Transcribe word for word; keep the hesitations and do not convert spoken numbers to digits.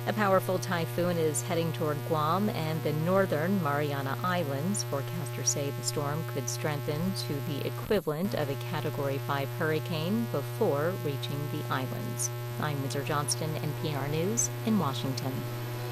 A powerful typhoon is heading toward Guam and the northern Mariana Islands. Forecasters say the storm could strengthen to the equivalent of a Category five hurricane before reaching the islands. I'm Windsor Johnston, N P R News in Washington.